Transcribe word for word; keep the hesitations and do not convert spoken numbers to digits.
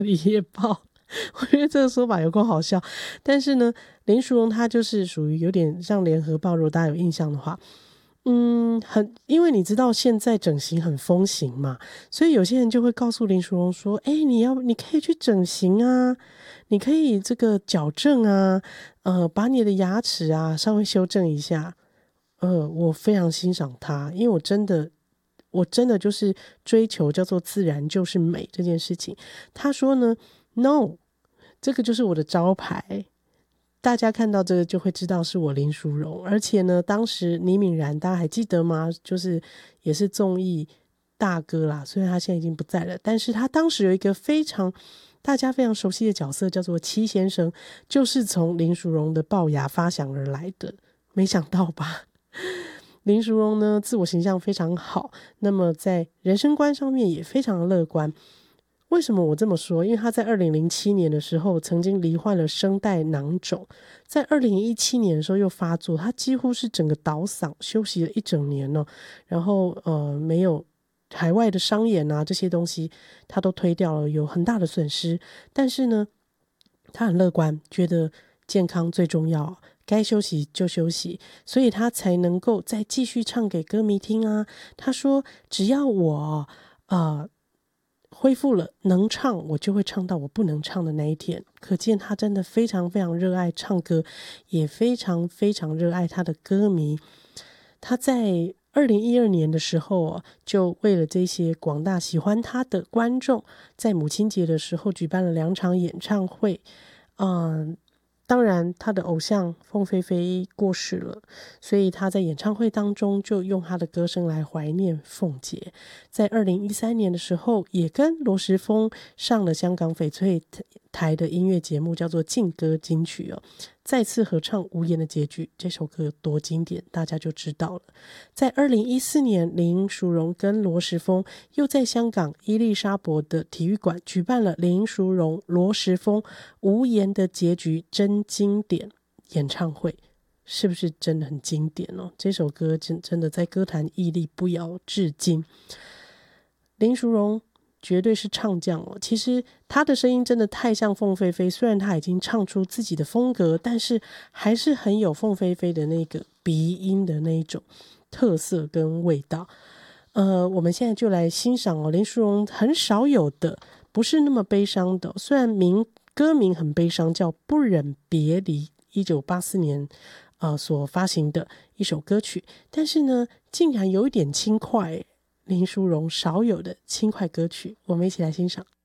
一夜爆。我觉得这个说法有够好笑，但是呢，林淑荣她就是属于有点像联合报，如果大家有印象的话，嗯，很，因为你知道现在整形很风行嘛，所以有些人就会告诉林淑荣说：“哎，你要你可以去整形啊，你可以这个矫正啊，呃，把你的牙齿啊稍微修正一下。”呃，我非常欣赏他，因为我真的，我真的就是追求叫做自然就是美这件事情。他说呢，No，这个就是我的招牌。大家看到这个就会知道是我林淑荣，而且呢，当时倪敏然大家还记得吗？就是也是综艺大哥啦，虽然他现在已经不在了，但是他当时有一个非常大家非常熟悉的角色，叫做戚先生，就是从林淑荣的龅牙发想而来的。没想到吧？林淑荣呢，自我形象非常好，那么在人生观上面也非常的乐观。为什么我这么说？因为他在二零零七年的时候曾经罹患了声带囊肿，在二零一七年的时候又发作，他几乎是整个倒嗓，休息了一整年哦。然后呃，没有海外的商演啊这些东西，他都推掉了，有很大的损失。但是呢，他很乐观，觉得健康最重要，该休息就休息，所以他才能够再继续唱给歌迷听啊。他说：“只要我呃恢复了能唱，我就会唱到我不能唱的那一天。”可见他真的非常非常热爱唱歌，也非常非常热爱他的歌迷。他在二零一二年的时候啊，就为了这些广大喜欢他的观众，在母亲节的时候举办了两场演唱会。嗯，当然他的偶像凤飞飞过世了，所以他在演唱会当中就用他的歌声来怀念凤姐。在二零一三年的时候，也跟罗时丰上了香港翡翠台的音乐节目，叫做劲歌金曲哦，再次合唱《无言的结局》。这首歌有多经典，大家就知道了。在二零一四年，林淑荣跟罗时丰又在香港伊丽莎白的体育馆举办了林淑荣、罗时丰《无言的结局》真经典演唱会。是不是真的很经典哦？这首歌真真的在歌坛屹立不摇至今。林淑荣绝对是唱将哦，其实她的声音真的太像凤飞飞，虽然她已经唱出自己的风格，但是还是很有凤飞飞的那个鼻音的那一种特色跟味道。呃，我们现在就来欣赏哦，林淑荣很少有的，不是那么悲伤的，虽然名歌名很悲伤，叫《不忍别离》，一九八四年呃所发行的一首歌曲，但是呢，竟然有一点轻快，林淑荣少有的轻快歌曲，我们一起来欣赏。